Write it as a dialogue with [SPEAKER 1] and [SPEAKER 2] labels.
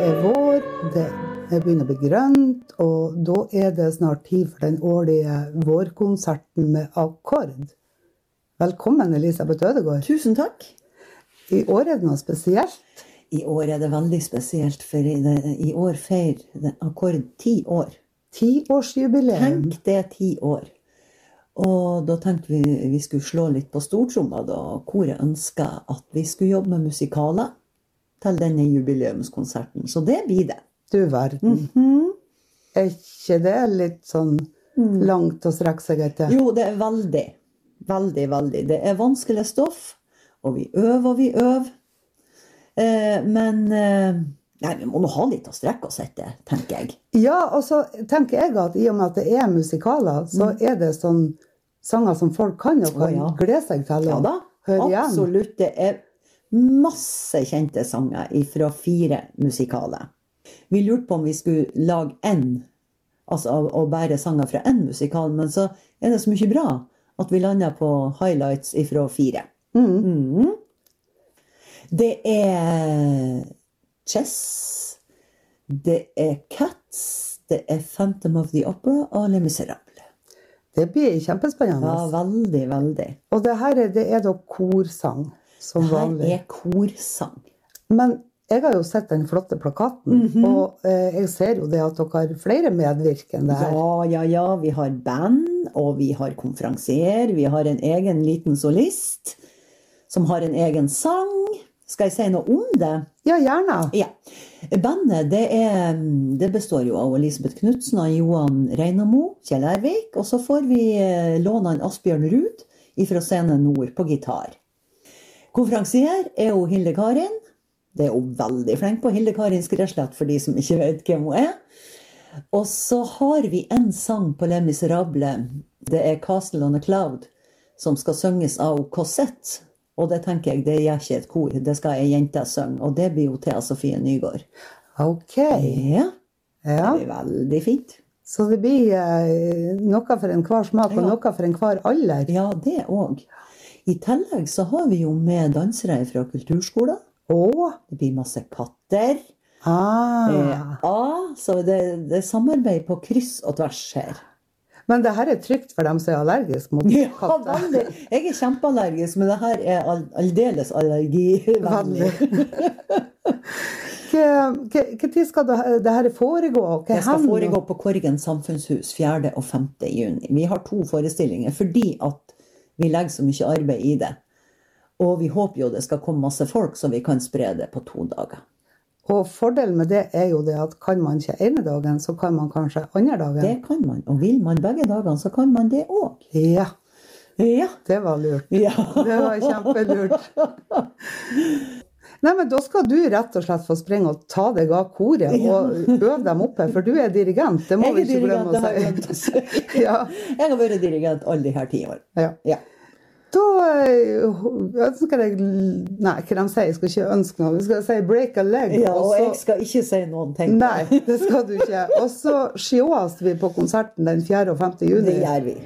[SPEAKER 1] vår, det begynner å bli grønt, og da det snart tid for den årlige vårkonserten med akkord. Velkommen, Elisabeth Ødegård.
[SPEAKER 2] Tusen takk.
[SPEAKER 1] I år det noe spesielt?
[SPEAKER 2] I år det veldig spesielt, for i år feirer akkord 10 år.
[SPEAKER 1] 10-årsjubileum.
[SPEAKER 2] Tenk det 10 år. Og da tenkte vi skulle slå litt på stortromma da, koret ønsket at vi skulle jobbe med musikaler til denne jubileumskonserten. Så det blir det.
[SPEAKER 1] Du verden. Ikke det litt sånn langt å strekke seg etter?
[SPEAKER 2] Jo, det veldig. Veldig, veldig. Det vanskelig stoff, og vi øver. Men nei, vi må nå ha litt å strekke oss etter, tenker jeg.
[SPEAKER 1] Ja, og så tenker jeg at i og med at det musikaler, så det sånn sanger som folk kan og kan glede seg til å høre igjen.
[SPEAKER 2] Absolutt. Det masse kjente sanger fra 4 musikaler. Vi lurte på om vi skulle lage altså å bære sanger fra en musikal, men så det så mye bra at vi landet på highlights fra 4. Det Chess, det Cats, det Phantom of the Opera og Les Misérables. Det
[SPEAKER 1] blir kjempespennende.
[SPEAKER 2] Ja, veldig, veldig.
[SPEAKER 1] Og det her det da korsang, som vanlig.
[SPEAKER 2] Det her korsang.
[SPEAKER 1] Men jeg har jo sett den flotte plakaten, og jeg ser jo det at dere har flere medvirkende her.
[SPEAKER 2] Ja, vi har band, og vi har konferansier, vi har en egen liten solist, som har en egen sang. Skal jeg si noe om det?
[SPEAKER 1] Ja, gjerne.
[SPEAKER 2] Ja. Bandet, det består jo av Elisabeth Knudsen og Johan Reinamo, Kjell Ervik, og så får vi låne en Asbjørn Ruud fra Scene Nord på gitar. Konferansier jo Hilde Karin. Det hun veldig flink på, Hilde Karin Skreslett, for de som ikke vet hvem hun Og så har vi en sang på Les Misérables. Det Castle on a Cloud, som skal synges av Cosette. Og det tenker jeg, det gjør ikke et kor. Det skal en jente synge, og det blir jo Thea Sofie Nygaard.
[SPEAKER 1] Ok.
[SPEAKER 2] Ja, det blir veldig fint.
[SPEAKER 1] Så det blir noe for enhver smak, og noe for enhver alder.
[SPEAKER 2] Ja, det også. I tillegg så har vi jo med dansere fra kulturskolen. Det blir masse katter. Så det samarbeid på kryss og tvers her.
[SPEAKER 1] Men det her trygt for dem som allergisk mot katter.
[SPEAKER 2] Ja, veldig. Jeg kjempeallergisk, men det her aldeles allergivennlig.
[SPEAKER 1] Hva tid skal det her foregå?
[SPEAKER 2] Det skal foregå på Korgen Samfunnshus 4. og 5. juni. Vi har 2 forestillinger, fordi at vi legger så mye arbeid i det. Og vi håper jo det skal komme masse folk, så vi kan spre det på 2 dager.
[SPEAKER 1] Og fordelen med det jo det at kan man ikke ene dagen, så kan man kanskje andre dagen.
[SPEAKER 2] Det kan man, og vil man begge dagene, så kan man det også.
[SPEAKER 1] Ja, det var lurt. Ja. Det var kjempelurt. Nei, men da skal du rett og slett få springe og ta deg av koret og øve dem oppe, for du dirigent, det må vi ikke glemme å si.
[SPEAKER 2] Jeg har vært dirigent alle de her 10 år. Ja.
[SPEAKER 1] Da ønsker jeg, nei, hva de sier, jeg skal ikke ønske noe, vi skal si break a leg.
[SPEAKER 2] Ja, og jeg skal ikke si noen ting.
[SPEAKER 1] Nei, det skal du ikke. Og så sjås vi på konserten den 4. og 5. juni.
[SPEAKER 2] Det gjør vi.